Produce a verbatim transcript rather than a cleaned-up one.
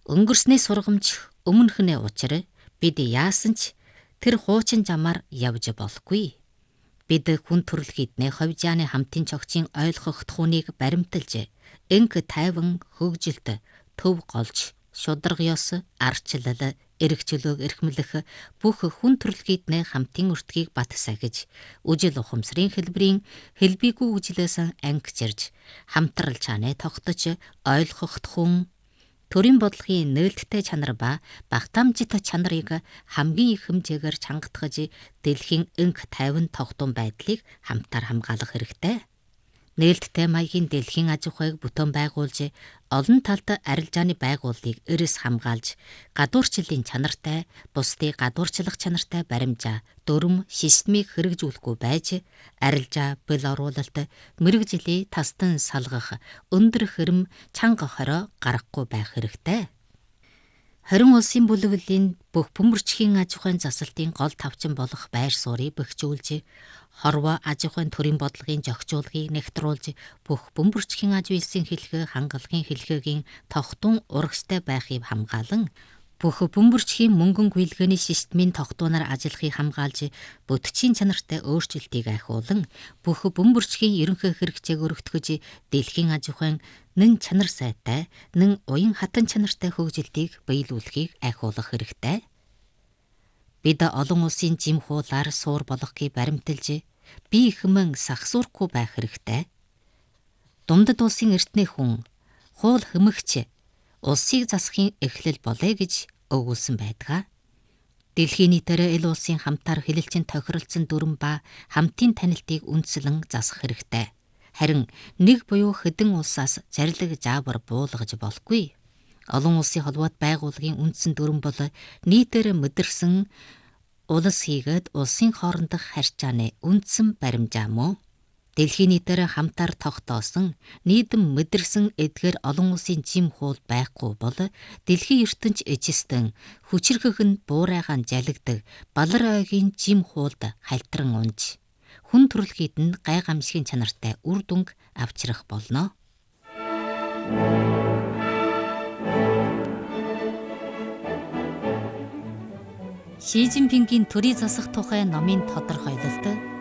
Өнгөрсний сургамж өмнөхний учир бид яасан ч тэр хуучин замаар явж болохгүй. Бид хүн төрөлхийдний ховжааны хамтын чогчийн ойлгох түүнийг баримталж, энх тайван хөгжилт, төв голж, шудраг ёс, арчлал, эрх чөлөөг эрхмлэх бүх хүн төрөлхийдний хамтын өртгийг бат сахиж, үжил ухамсарын хэлбэрийн хэлбийгүй үжилээс ангичирж, хамтрал чааны тогтож, ойлгох хүн төрийн бодлогын нээлттэй чанар ба багтаамжит чанарыг хамгийн их хэмжээгээр чангатгаж дэлхийн энх тайван тогтун байдлыг хамтаар хамгаалах хэрэгтэй. Нээлттэй маягийн дэлхийн аж ахуйг бүтээн байгуулж, олон талд арилжааны байгууллагыг эрс хамгаалж, гадуурчлалын чанартай, бусдыг гадуурчлах чанартай баримжаа, дүрм, системийг хэрэгжүүлэхгүй байж, арилжаа, бэл оруулалт, мэрэгжлийн тастан салгах, өндөр хэрэм чанга хороо гарахгүй байх хэрэгтэй. Хорин улсын бүлэглэлийн бүх бөмбөрчхийн аж ахуйн засалтын гол тавчин болох байр суурийг бэхжүүлж, хорвоо аж ахуйн төрийн бодлогын зохицуулгыг нэгтруулж, бүх бөмбөрчхийн аж үйлсийн хэлхээ хангалагын хэлхээгийн тогтун урагштай байхыг хамгаалан, бүх бөмбөрчхийн мөнгөн гүйлгээний системийн тогтуунаар ажиллахыг хамгаалж, бүтцийн чанартай өөрчлөлтийг ахиулан, бүх бөмбөрчхийн ерөнхий хэрэгцээг өргөтгөж, дэлхийн аж ахуйн нэн чанар сайтай, нэн уян хатан чанартай хөгжилтийг биелүүлэхийг ахиулах хэрэгтэй. Бид олон улсын жим хуулаар суур болгохыг баримталж, бие хэмээн сахсуурахгүй байх хэрэгтэй. Дундад улсын эртний хүн хуул хэмэгч улсыг засахын эхлэл болъё гэж өгүүлсэн байдаг. Дэлхийн нийтээр эл улсын хамтаар хэлэлцэн тохиролцсон дүрм ба хамтын танилтыг үндслэн засах хэрэгтэй. Харин нэг буюу хэдэн улсаас зарлиг заавар буулгаж болохгүй. Олон улсын холбоот байгууллагын үндсэн дүрм бол нийтээр мэдэрсэн улс хийгээд улсын хоорондох харьцааны үндсэн баримжаа мөн. Дэлхийн нийтээр хамтаар тогтоосон, нийтэм мэдэрсэн эдгээр олон улсын жим хуул байхгүй бол дэлхийн ертөнц эжистэн хүчирхэг нь буурайгаан жалигдаг балар ойгийн жим хуулд хальтран унж, хүн төрөлхийд нь гай гамшигын чанартай үр дүнг авчрах болно. Ши Цзиньпингийн төрийн засах тухай номын тодорхойлолт